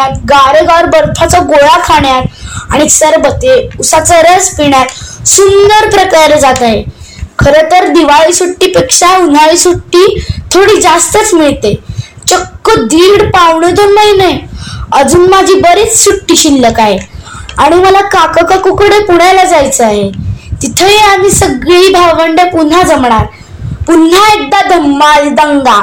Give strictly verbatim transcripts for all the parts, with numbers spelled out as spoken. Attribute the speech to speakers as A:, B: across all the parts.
A: खेळण्यात, गारगार बर्फाचा गोळा खाण्यात आणि सरबते, उसाचा रस पिण्यात सुंदर प्रकारे जात आहे. खरं तर दिवाळी सुट्टीपेक्षा उन्हाळी सुट्टी थोडी जास्तच मिळते, चक्क दीड पावणे दोन महिने. अजून माझी बरीच सुट्टी शिल्लक आहे आणि मला काका काकूकडे पुण्याला जायचं आहे. तिथेही आम्ही सगळी भावंडे पुन्हा जमणार, पुन्हा एकदा धम्माल दंगा.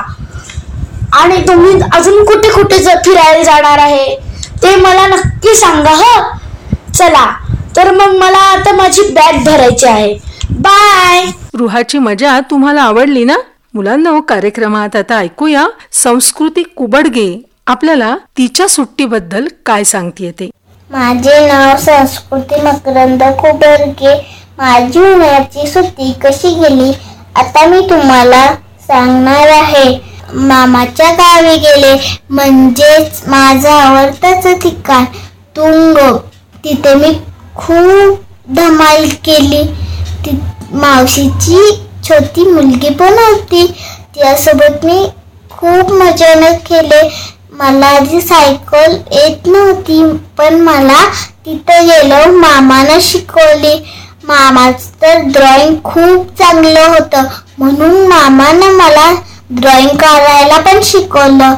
A: आणि तुम्ही अजून कुठे कुठे फिरायला जाणार आहे ते मला नक्की सांगा. ह चला तर मग मला आता माझी बॅग भरायची आहे. बाय.
B: रुहाची मजा तुम्हाला आवडली ना मुलांनो? कार्यक्रमात आता ऐकूया संस्कृती कुबडगे आपल्याला तिच्या सुट्टीबद्दल काय सांगते ते.
C: माझे नाव संस्कृती मकरंद कुबडगे. माझी उन्हाळ्याची सुट्टी कशी गेली आता मी तुम्हाला सांगणार आहे. मामाच्या गावी गेले, म्हणजेच माझं आवडतं ठिकाण तुंग. तिथे मी खूप धमाल केली. ती मावशीची छोटी मुलगी पण होती, त्यासोबत मी खूप मजा केले. मला आधी सायकल येत नव्हती, पण मला तिथं गेलो मामानं शिकवली. मामाचं तर ड्रॉइंग खूप चांगलं होतं, म्हणून मामानं मला ड्रॉइंग काढायला पण शिकवलं.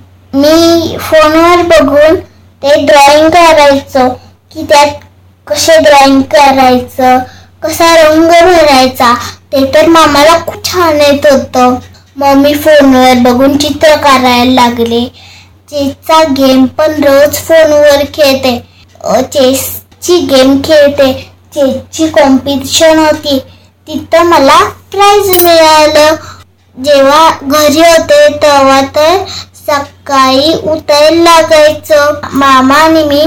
C: मी फोनवर बघून ते ड्रॉइंग करायचं की त्यात कसे ड्रॉइंग करायचं, कसा रंग भरायचा, ते तर मामाला खूप छान येत होतं. मग मी फोनवर बघून चित्र काढायला लागले. चेसचा गेम पण रोज फोनवर खेळते. चेसची गेम खेळते. चेसची कॉम्पिटिशन होती, तिथं मला प्राइज मिळालं. जेव्हा घरी होते तेव्हा तर सकाळी उठायला लागायचं. मामा आणि मी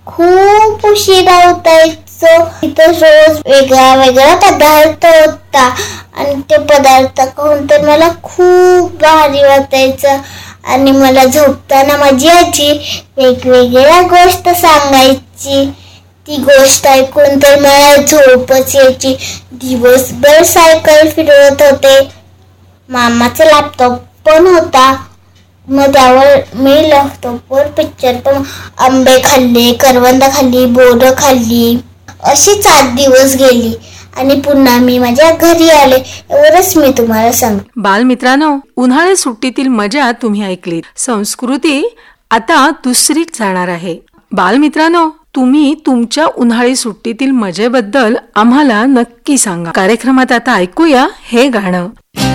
C: खूप उशिरा उठायचो. तिथं रोज वेगळा वेगळा पदार्थ होता आणि ते पदार्थ खाऊन तर मला खूप भारी वाटायचं. आणि मला झोपताना माझी आजी वेगवेगळ्या गोष्ट सांगायची. ती गोष्ट ऐकून तर मला झोपच यायची. दिवसभर सायकल फिरवत होते. मामाचा लॅपटॉप पण होता, मग त्यावर मी लॅपटॉपवर पिक्चर पण, आंबे खाल्ले, करवंद खाल्ली, बोरं खाल्ली. अशी चार दिवस गेली आणि पुन्हा मी माझ्या घरी आले. एवढंच मी तुम्हाला सांग.
B: बालमित्रांनो, उन्हाळी सुट्टीतील मजा तुम्ही ऐकली. संस्कृती आता दुसरीत जाणार आहे. बालमित्रांनो, तुम्ही तुमच्या उन्हाळी सुट्टीतील मजेबद्दल आम्हाला नक्की सांगा. कार्यक्रमात आता ऐकूया हे गाणं.